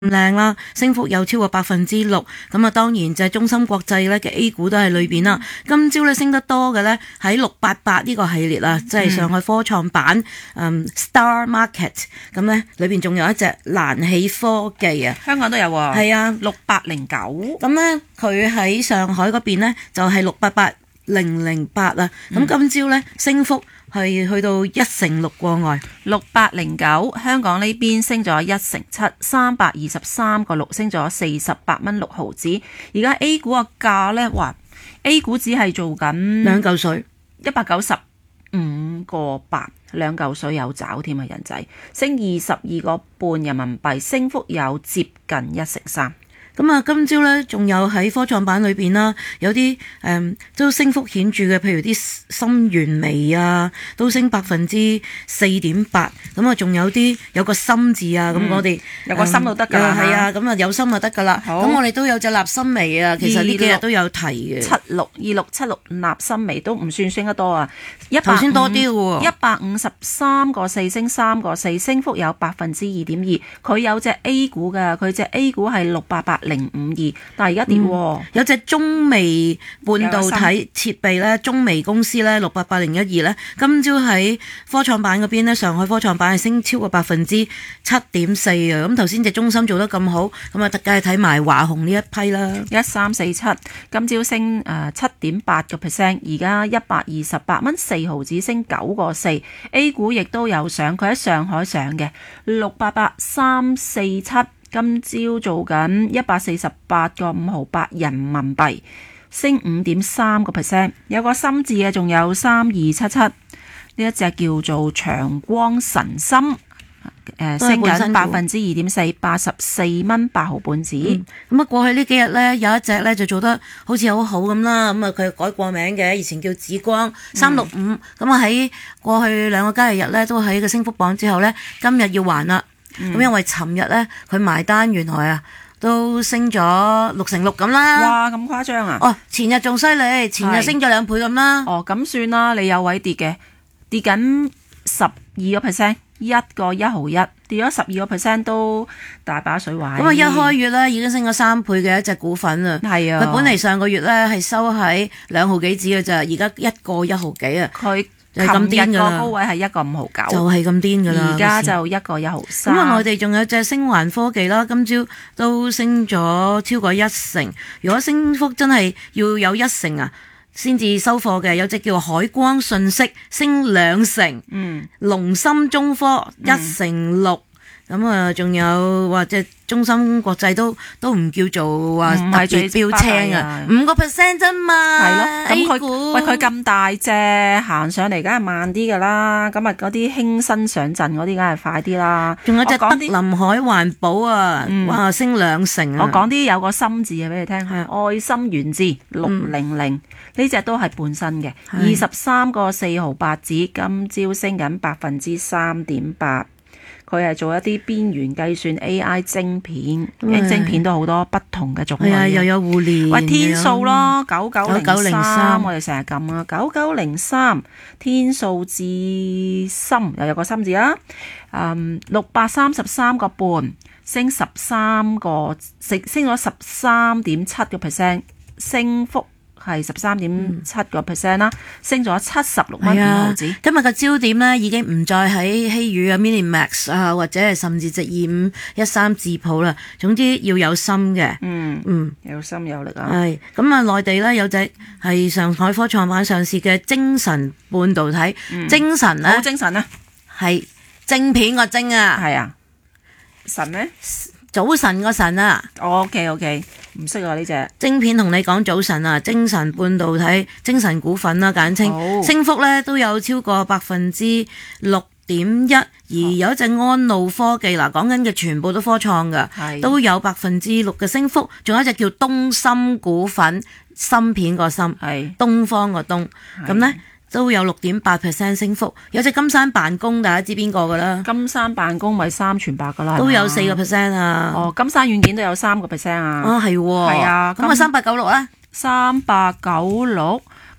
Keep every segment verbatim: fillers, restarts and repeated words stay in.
靚啦，升幅有超過百分之六，咁啊當然就係中芯國際咧嘅 A 股都係裏邊啦。今朝咧升得多嘅咧喺六八八呢個系列啊，即係上海科創板，嗯 Star Market， 咁咧裏邊仲有一隻蘭起科技啊， 香港都有喎， 係啊， 六八零九， 咁咧佢喺上海嗰邊咧就係六八八零零八啊，咁今朝咧升幅係去到一成六過外， 六八零九，香港呢邊升咗一成七，三百二十三個六，升咗四十八蚊六毫子。而家 A 股嘅價呢，哇 A 股只係做緊兩嚿水， 一百九十五個八，兩嚿水有找添啊，人仔升二十二個半人民幣，升幅有接近一成三。 咁啊，今朝咧仲有喺科創板裏邊啦，有啲誒、嗯、都升幅顯著嘅，譬如啲深元微啊，都升百分之四點八。咁啊，仲有啲有個深字啊，咁、嗯、我哋有個深就得㗎啦， 係啊，咁啊有深就得㗎啦。咁我哋都有隻立心微啊，其實呢幾日都有提嘅。 七六二六七六立心微都唔算升得多啊， 頭先多啲喎， 一百五十三個四升三個四，升幅有百分之二點二。佢有隻 A 股㗎，佢隻 A 股係六八八零五二，但係而家跌喎、嗯。 有隻中微半導體設備咧，中微公司咧六八八零一二咧，今朝喺科創板嗰邊咧，上海科創板係升超過百分之七點四啊！咁頭先隻中芯做得咁好，咁啊，梗係睇埋華虹呢一批啦。 一三四七，今朝升誒七點八個 percent， 而家一百二十八蚊四毫子，升九個四。A 股亦都有上，佢喺上海上嘅六八八三四七。今朝做緊一百四十八個五毫八人民幣，升五點三個 percent。有個深字嘅，仲有三二七七，呢一隻叫做長光神芯，誒、呃、升緊百分之二點四，八十四蚊八毫半子。咁、 嗯、啊，過去呢幾日呢，有一隻呢就做得好似好好咁啦。咁啊，佢改過名嘅，以前叫紫光三六五。咁啊喺過去兩個交易日呢，都喺個升幅榜之後呢，今日要還啦。咁、嗯、因為尋日咧，佢埋單原來啊都升咗六成六咁啦。 哇，咁誇張啊！ 哦，前日仲犀利，前日升咗兩倍咁啦。 哦，咁算啦，你有位跌嘅，跌緊十二個 percent， 一個一毫一，跌咗十二個 percent 都大把水位。咁啊，一開月咧已經升咗三倍嘅一隻股份啊。 係啊， 佢本嚟上個月咧係收喺兩毫幾子嘅咋，而家一個一毫幾啊。 佢就係咁癲㗎啦， 個高位係一個五毫九， 就係咁癲㗎啦。 而家就一個一毫三。 咁啊，內地仲有隻星環科技啦，今朝都升咗超過一成。如果升幅真係要有一成啊，先至收貨嘅，有隻叫海光信息升兩成， 嗯， 龍芯中科一成六。咁啊，仲有或者中芯國際都都唔叫做話特別標青啊，五個 percent 啫嘛。 係咯，咁佢喂佢咁大隻行上嚟，梗係慢啲噶啦。咁啊，嗰啲輕身上陣嗰啲，梗係快啲啦。 仲有隻德林海環保啊，嗯、哇，升兩成啊！ 我講啲有個心字嘅俾你聽，係愛心原字六零零呢隻都係半身嘅，二十三個四毫八子，今朝升緊百分之三點八。佢係做一啲邊緣計算 A I 晶片，晶片都好多不同嘅種類。係啊， 又有互聯。 喂，天數咯，九九零三，我哋成日撳啊，九九零三，天數至深又有個深字啊。嗯，六百三十三個半，升十三個，升升咗十三點七個 percent， 升幅係十三點七個 percent 啦，升咗七十六蚊五毫子。 今日嘅焦點咧已經唔再喺希宇啊、Minimax 啊，或者係甚至隻二五一三智譜啦。總之要有心嘅， 嗯嗯，有心有力啊。 係咁啊，內地咧有隻係上海科創板上市嘅精神半導體，嗯、精神咧好精神啊， 係晶片個晶啊， 係啊，神咧。 早晨個晨啊 ，OK OK，唔識啊呢隻晶片同你講早晨啊，精神半導體、精神股份啦、啊，簡稱、oh. 升幅咧都有超過百分之六點一，而有一隻安路科技嗱，講緊嘅全部都科創噶，oh. 都有百分之六嘅升幅，仲有一隻叫東芯股份，芯片個芯，係、oh. 東方個東，咁咧。都有六點八 percent 升幅，有隻金山辦公，大家知邊個噶啦？ 金山辦公咪三全白噶啦， 都有四個 percent 啊！ 哦，金山軟件都有三個 percent 啊！ 哦，係喎， 係啊， 咁啊三八九六啦， 三八九六，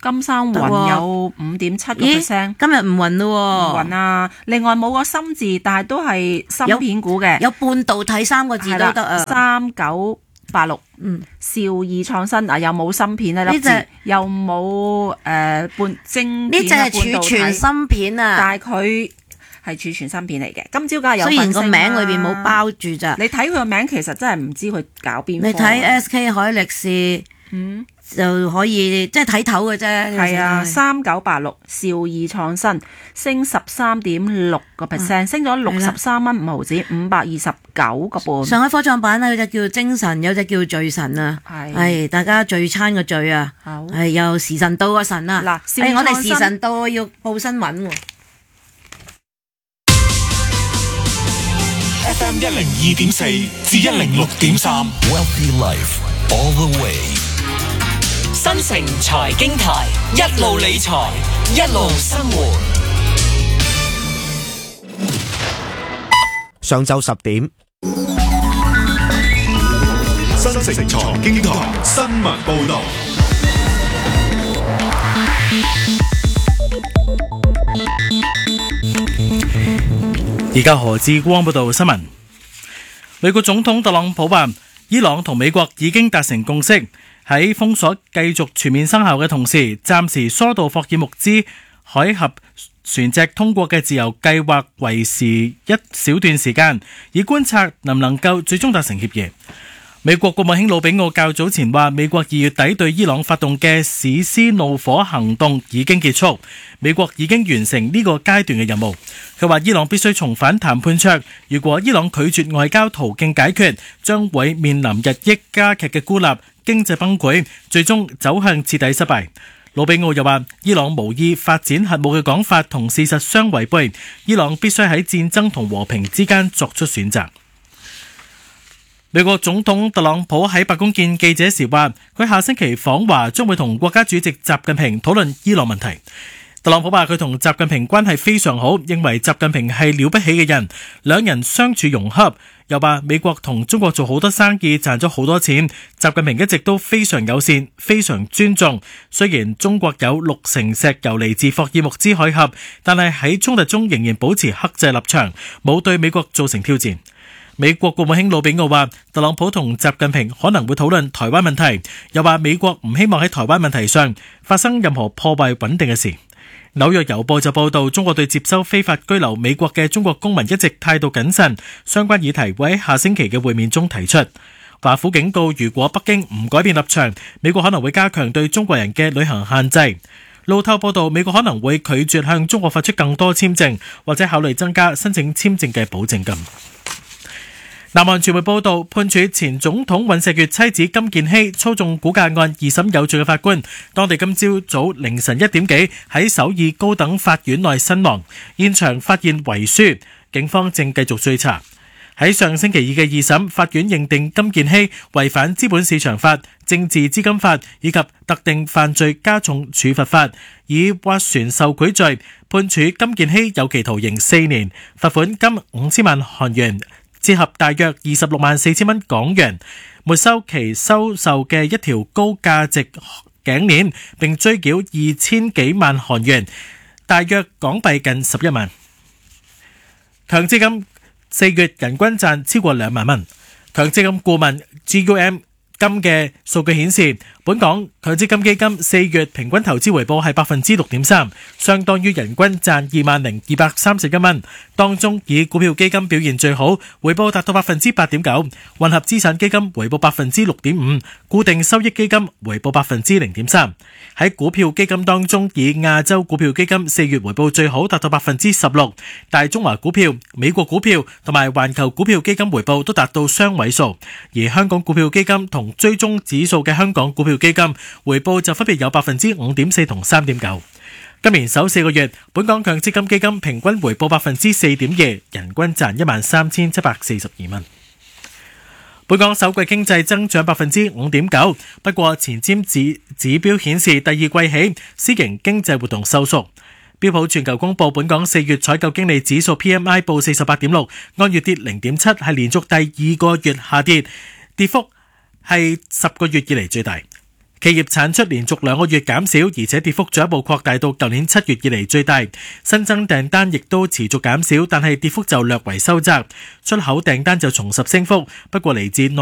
金山雲有五點七個 percent。 今日唔雲咯喎。 唔雲啊！另外冇個芯字，但係都係芯片股嘅。 有半導體三個字都得啊。 三九八六， 嗯， 兆易創新啊，又冇芯片呢粒字，又冇誒半晶片呢隻係儲存芯片啊， 但係佢係儲存芯片嚟嘅。今朝梗係有份升啦。雖然個名裏邊冇包住咋， 你睇佢個名其實真係唔知佢搞邊科。 你睇 S K 海力士，嗯，就可以即係睇頭嘅啫。 係啊，三九八六兆易創新升十三點六個 percent， 升咗六十三蚊五毫子，五百二十九個半。 上海科創板咧有隻叫精神，有隻叫聚神啊，係大家聚餐嘅聚啊，係又時辰到個神啊。嗱，誒我哋時辰到要報新聞喎。 F M 一零二點四至一零六點三 Wealthy Life All the Way。 新城財經台，一路理財，一路生活。 上晝十點， 新城財經台新聞報道。 而家何志光報道新聞。美國總統特朗普話，伊朗同美國已經達成共識，喺封鎖繼續全面生效嘅同時，暫時疏導霍爾木茲海峽船隻通過嘅自由計劃維持一小段時間，以觀察能唔能夠最終達成協議。美國國務卿魯比奧較早前話，美國二月底對伊朗發動嘅史詩怒火行動已經結束，美國已經完成呢個階段嘅任務。佢話伊朗必須重返談判桌，如果伊朗拒絕外交途徑解決，將會面臨日益加劇嘅孤立、經濟崩潰，最終走向徹底失敗。魯比奧又話，伊朗無意發展核武嘅講法同事實相違背，伊朗必須喺戰爭同和平之間作出選擇。美國總統特朗普喺白宮見記者時話，佢下星期訪華將會同國家主席習近平討論伊朗問題。特朗普話佢同習近平關係非常好，認為習近平係了不起嘅人，兩人相處融洽。又話美國同中國做好多生意，賺咗好多錢，習近平一直都非常友善，非常尊重。雖然中國有六成石油嚟自霍爾木茲海峽，但係喺衝突中仍然保持克制立場，冇對美國造成挑戰。美國國務卿魯比奧話，特朗普同習近平可能會討論台灣問題，又話美國唔希望喺台灣問題上發生任何破壞穩定嘅事。紐約郵報就報道，中國對接收非法居留美國嘅中國公民一直態度謹慎，相關議題會喺下星期嘅會面中提出。華府警告，如果北京唔改變立場，美國可能會加強對中國人嘅旅行限制。路透報道，美國可能會拒絕向中國發出更多簽證，或者考慮增加申請簽證嘅保證金。南韓傳媒報道，判處前總統尹錫悅妻子金建希操縱估價案二審有罪嘅法官，當地今朝早凌晨一點幾喺首爾高等法院內身亡，現場發現遺書，警方正繼續追查。喺上星期二嘅二審，法院認定金建希違反資本市場法、政治資金法以及特定犯罪加重處罰法，以斡旋受賄罪，判處金建希有期徒刑四年，罰款金五千萬韓元，折合大約二十六萬四千蚊港元，沒收其收受嘅一條高價值頸鏈，並追繳二千幾萬韓元，大約港幣近十一萬。強積金四月人均賺超過兩萬蚊。強積金顧問 G U M 金嘅數據顯示，本港強積金基金四月平均投資回報係百分之六點三，相當於人均賺二萬零二百三十一蚊。當中以股票基金表現最好，回報達到百分之八點九；混合資產基金回報百分之六點五；固定收益基金回報百分之零點三。喺股票基金當中，以亞洲股票基金四月回報最好，達到百分之十六；大中華股票、美國股票同埋環球股票基金回報都達到雙位數，而香港股票基金同追蹤指數嘅香港股票基金回報就分別有百分之五點四同三點九。今年首四個月，本港強積金基金平均回報百分之四點二，人均賺一萬三千七百四十二蚊。本港首季經濟增長百分之五點九，不過前瞻指指標顯示第二季起私營經濟活動收縮。標普全球公佈本港四月採購經理指數 P M I 報四十八點六，按月跌零點七，係連續第二個月下跌，跌幅係十個月以嚟最大。 企業產出連續兩個月減少，而且跌幅進一步擴大到舊年七月以嚟最大。新增訂單亦都持續減少，但係跌幅就略為收窄。出口訂單就重拾升幅，不過嚟自內